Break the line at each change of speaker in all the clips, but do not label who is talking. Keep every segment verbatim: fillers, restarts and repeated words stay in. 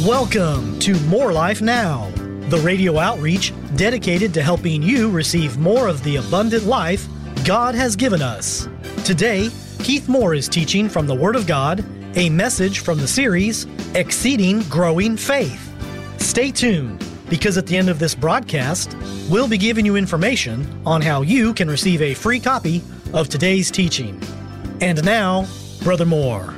Welcome to More Life Now, the radio outreach dedicated to helping you receive more of the abundant life God has given us. Today, Keith Moore is teaching from the Word of God, a message from the series, Exceeding Growing Faith. Stay tuned, because at the end of this broadcast, we'll be giving you information on how you can receive a free copy of today's teaching. And now, Brother Moore.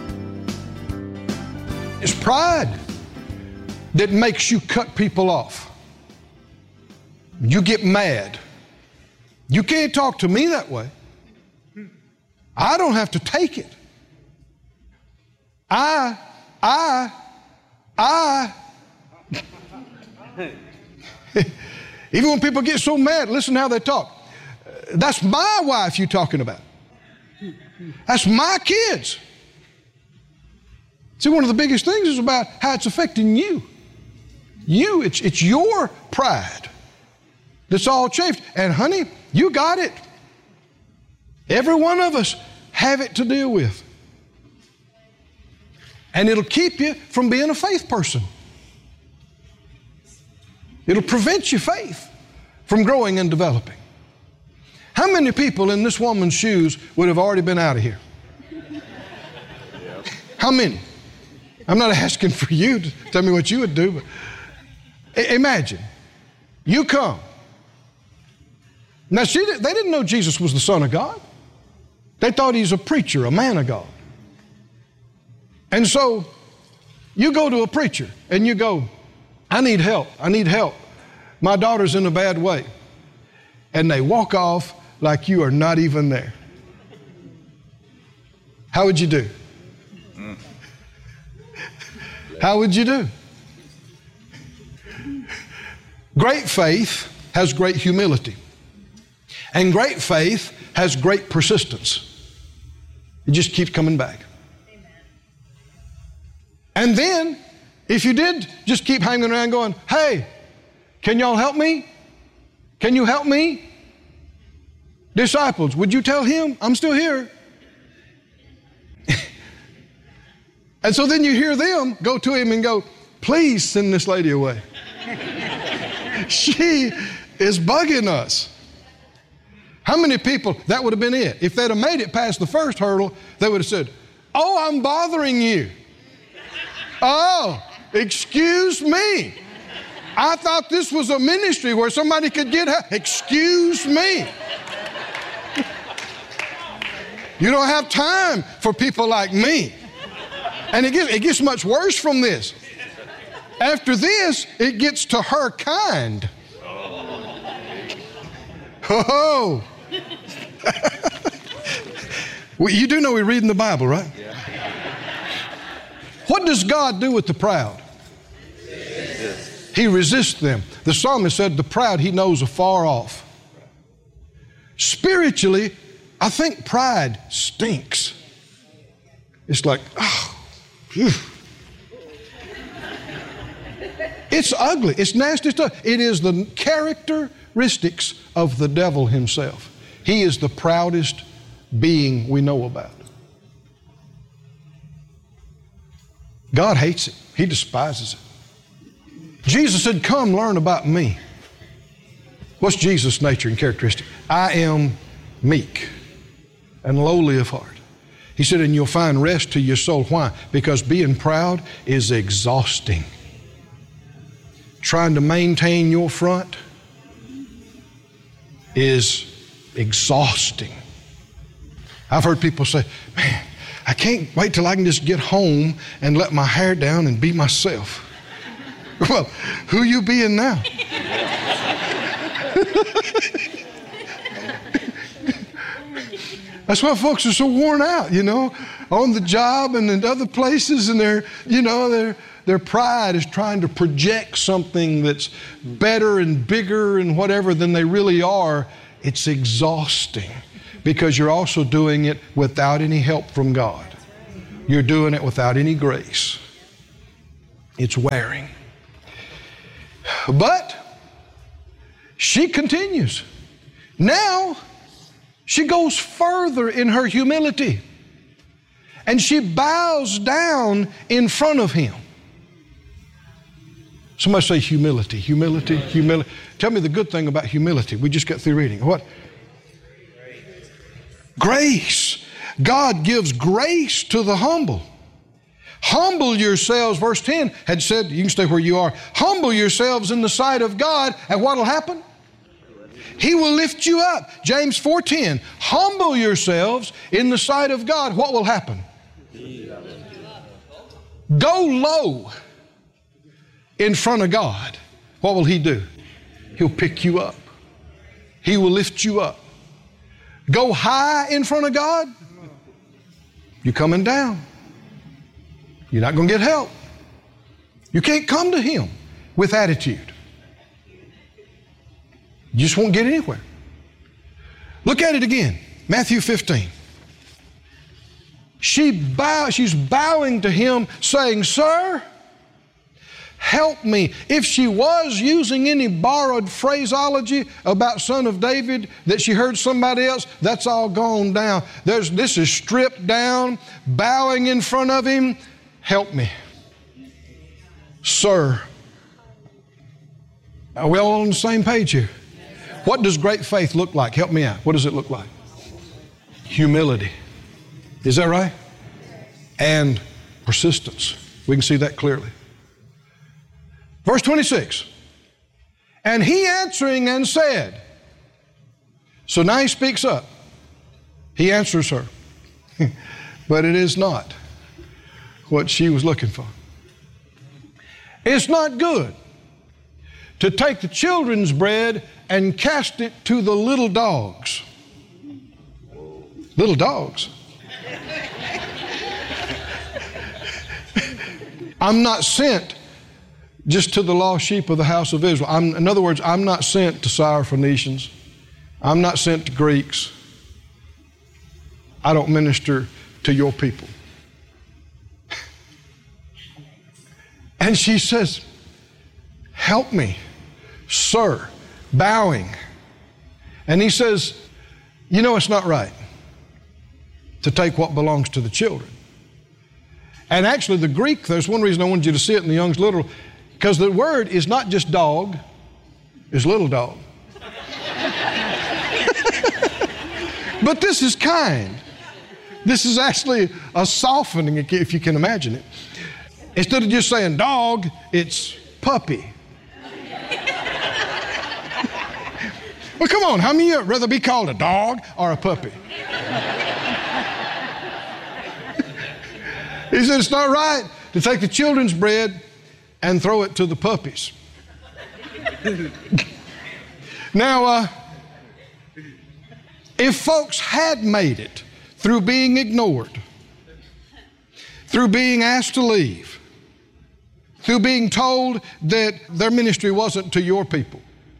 It's pride that makes you cut people off. You get mad. You can't talk to me that way. I don't have to take it. I, I, I. Even when people get so mad, listen to how they talk. That's my wife you're talking about. That's my kids. See, one of the biggest things is about how it's affecting you. You, it's, it's your pride that's all chafed. And honey, you got it. Every one of us have it to deal with. And it'll keep you from being a faith person. It'll prevent your faith from growing and developing. How many people in this woman's shoes would have already been out of here? How many? I'm not asking for you to tell me what you would do, but imagine you come. Now, she, they didn't know Jesus was the Son of God. They thought he's a preacher, a man of God. And so you go to a preacher and you go, I need help. I need help. My daughter's in a bad way. And they walk off like you are not even there. How would you do? How would you do? Great faith has great humility. And great faith has great persistence. It just keeps coming back. Amen. And then, if you did just keep hanging around going, hey, can y'all help me? Can you help me? Disciples, would you tell him I'm still here? And so then you hear them go to him and go, please send this lady away. She is bugging us. How many people, that would have been it. If they'd have made it past the first hurdle, they would have said, oh, I'm bothering you. Oh, excuse me. I thought this was a ministry where somebody could get help. Excuse me. You don't have time for people like me. And it gets, it gets much worse from this. After this, it gets to her kind. Oh. Well, you do know we read in the Bible, right? Yeah. What does God do with the proud? He resists them. The psalmist said, the proud he knows afar off. Spiritually, I think pride stinks. It's like, oh, phew. It's ugly. It's nasty stuff. It is the characteristics of the devil himself. He is the proudest being we know about. God hates it. He despises it. Jesus said, come learn about me. What's Jesus' nature and characteristic? I am meek and lowly of heart. He said, and you'll find rest to your soul. Why? Because being proud is exhausting. Trying to maintain your front is exhausting. I've heard people say, man, I can't wait till I can just get home and let my hair down and be myself. Well, who you being now? That's why folks are so worn out, you know, on the job and in other places, and they're, you know, their their pride is trying to project something that's better and bigger and whatever than they really are. It's exhausting because you're also doing it without any help from God. You're doing it without any grace. It's wearing. But she continues. Now, she goes further in her humility. And she bows down in front of him. Somebody say humility, humility, humility. Tell me the good thing about humility. We just got through reading. What? Grace. God gives grace to the humble. Humble yourselves, verse ten had said, you can stay where you are. Humble yourselves in the sight of God, and what will happen? He will lift you up. James four ten, humble yourselves in the sight of God. What will happen? Go low in front of God. What will He do? He'll pick you up. He will lift you up. Go high in front of God. You're coming down. You're not going to get help. You can't come to Him with attitude. You just won't get anywhere. Look at it again. Matthew fifteen. She bow, she's bowing to Him saying, Sir, help me. If she was using any borrowed phraseology about Son of David that she heard somebody else, that's all gone down. There's, this is stripped down, bowing in front of Him. Help me. Sir. Are we all on the same page here? What does great faith look like? Help me out. What does it look like? Humility. Is that right? And persistence. We can see that clearly. Verse twenty-six. And he answering and said. So now he speaks up. He answers her. But it is not what she was looking for. It's not good to take the children's bread and cast it to the little dogs. Little dogs. I'm not sent just to the lost sheep of the house of Israel. I'm, in other words, I'm not sent to Syrophoenicians. I'm not sent to Greeks. I don't minister to your people. And she says, help me, sir, bowing. And he says, you know it's not right to take what belongs to the children. And actually the Greek, there's one reason I wanted you to see it in the Young's Literal, because the word is not just dog, it's little dog. But this is kind. This is actually a softening, if you can imagine it. Instead of just saying dog, it's puppy. Well, come on, how many of you would rather be called a dog or a puppy? He said it's not right to take the children's bread and throw it to the puppies. Now, uh, if folks had made it through being ignored, through being asked to leave, through being told that their ministry wasn't to your people,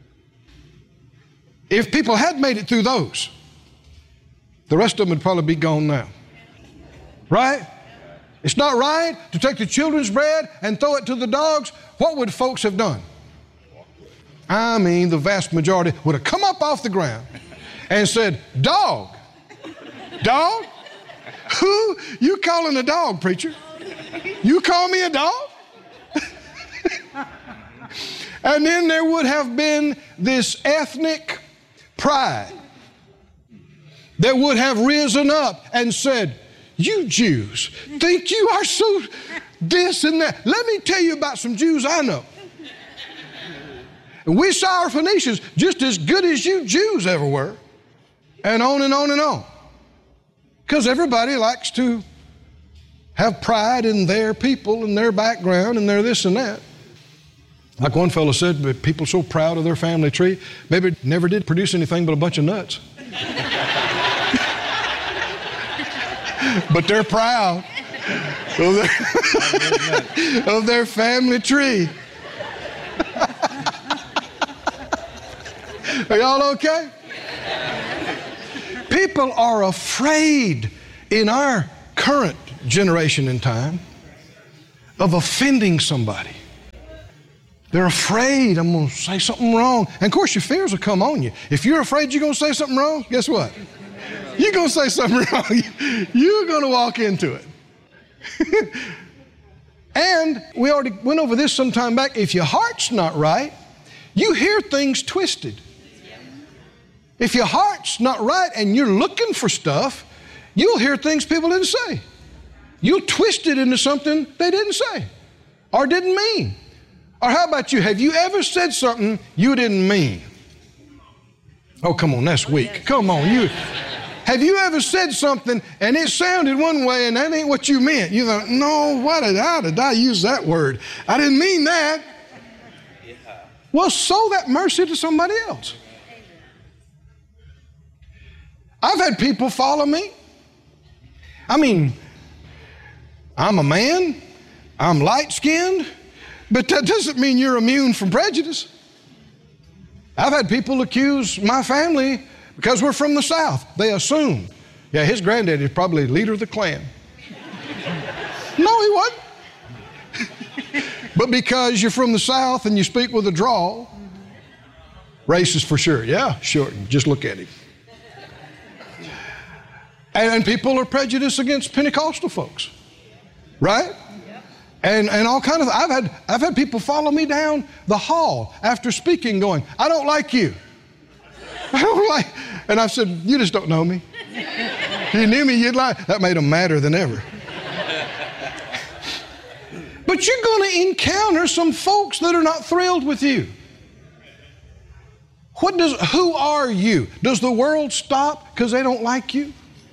if people had made it through those, the rest of them would probably be gone now. Right? It's not right to take the children's bread and throw it to the dogs. What would folks have done? I mean, the vast majority would have come up off the ground and said, dog, dog? Who? You calling a dog, preacher? You call me a dog? And then there would have been this ethnic pride that would have risen up and said, you Jews think you are so this and that. Let me tell you about some Jews I know. And we Syrophoenicians just as good as you Jews ever were. And on and on and on. Because everybody likes to have pride in their people and their background and their this and that. Like one fellow said, but people are so proud of their family tree, maybe it never did produce anything but a bunch of nuts. But they're proud of their, of their family tree. Are y'all okay? People are afraid in our current generation and time of offending somebody. They're afraid I'm going to say something wrong. And of course your fears will come on you. If you're afraid you're going to say something wrong, guess what? You're going to say something wrong. You're going to walk into it. And And we already went over this some time back. If your heart's not right, you hear things twisted. If your heart's not right and you're looking for stuff, you'll hear things people didn't say. You'll twist it into something they didn't say or didn't mean. Or how about you? Have you ever said something you didn't mean? Oh, come on, that's weak. Come on, you. Have you ever said something and it sounded one way and that ain't what you meant? You thought, no, why did I, did I use that word? I didn't mean that. Well, sow that mercy to somebody else. I've had people follow me. I mean, I'm a man, I'm light-skinned, but that doesn't mean you're immune from prejudice. I've had people accuse my family because we're from the South. They assume, yeah, his granddaddy is probably leader of the Klan. No, he wasn't. But because you're from the South and you speak with a drawl, racist for sure. Yeah, sure, just look at him. And people are prejudiced against Pentecostal folks, right? And and all kind of, I've had I've had people follow me down the hall after speaking going, I don't like you. I don't like, and I've said, you just don't know me. If you knew me, you'd like, that made them madder than ever. But you're going to encounter some folks that are not thrilled with you. What does, who are you? Does the world stop because they don't like you?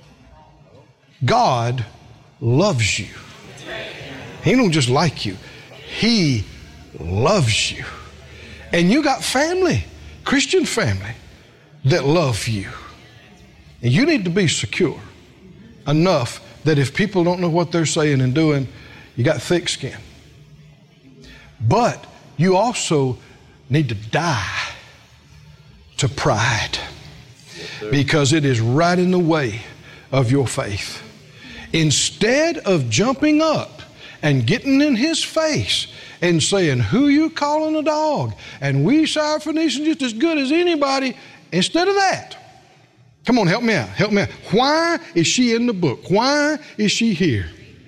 God loves you. He don't just like you. He loves you. And you got family, Christian family, that love you. And you need to be secure enough that if people don't know what they're saying and doing, you got thick skin. But you also need to die to pride, because it is right in the way of your faith. Instead of jumping up and getting in his face and saying, who you calling a dog? And we Syrophoenicians just as good as anybody. Instead of that, come on, help me out, help me out. Why is she in the book? Why is she here?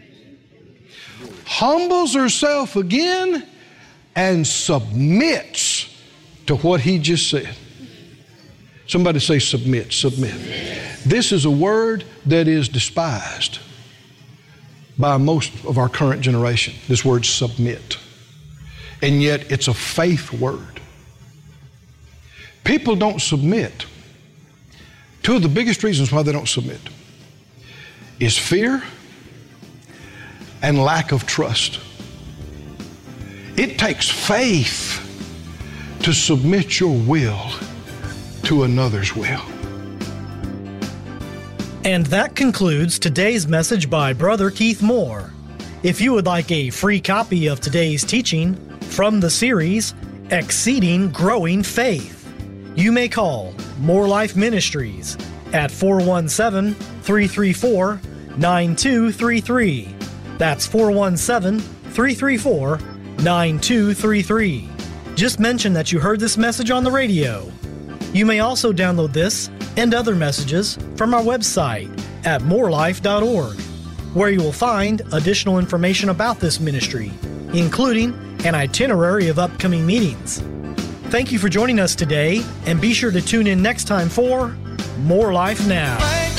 Humbles herself again and submits to what he just said. Somebody say submit, submit. This is a word that is despised by most of our current generation, this word submit. And yet it's a faith word. People don't submit. Two of the biggest reasons why they don't submit is fear and lack of trust. It takes faith to submit your will to another's will.
And that concludes today's message by Brother Keith Moore. If you would like a free copy of today's teaching from the series, Exceeding Growing Faith, you may call More Life Ministries at four one seven, three three four, nine two three three. That's four one seven, three three four, nine two three three. Just mention that you heard this message on the radio. You may also download this and other messages from our website at more life dot org, where you will find additional information about this ministry, including an itinerary of upcoming meetings. Thank you for joining us today, and be sure to tune in next time for More Life Now.